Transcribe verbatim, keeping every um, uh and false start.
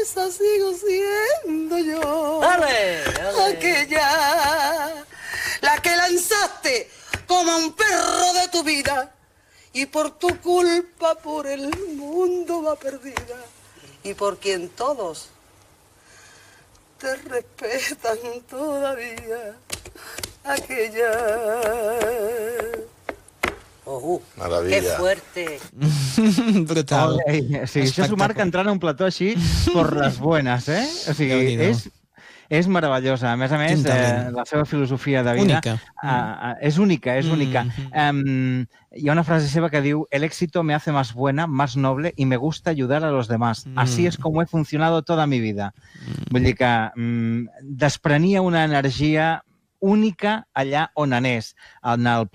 esa sigo siendo yo. ¡Ale! ¡Ale! Aquella, la que lanzaste como a un perro de tu vida y por tu culpa por el mundo va perdida y por quien todos te respetan todavía. Aquella... Oh, Meravella. que fuerte. Brutal. Olé, sí, això s'ho marca entrant a un plató així por les buenas, eh? O sigui, Déu-n'hi-do. és, és meravellosa. A més a més, Quin eh, talent. la seva filosofia de vida... Única. Uh, uh, és única, és única. Um, hi ha una frase seva que diu: el éxito me hace más buena, más noble y me gusta ayudar a los demás. Así es como he funcionado toda mi vida. Vull dir que um, desprenia una energia única allà on anés, en el